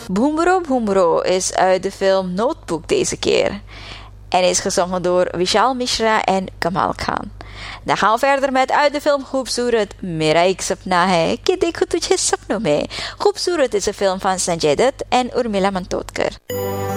Bhoomro Bhoomro is uit de film Notebook deze keer. En is gezongen door Vishal Mishra en Kamal Khan. Dan gaan we verder met uit de film Khoobsurat Mera Ek Sapna Hai Ki Dekho Tujhe Sapno Mein. Khoobsurat is een film van Sanjay Dutt en Urmila Matondkar.